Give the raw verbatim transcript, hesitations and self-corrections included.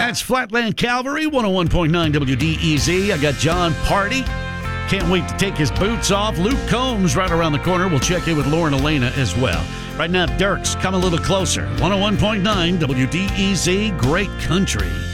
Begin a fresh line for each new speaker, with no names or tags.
That's Flatland Calvary, one oh one point nine W D E Z. I got John Party. Can't wait to take his boots off. Luke Combs right around the corner. We'll check in with Lauren Elena as well. Right now, Dirk's come a little closer. one oh one point nine W D E Z, Great Country.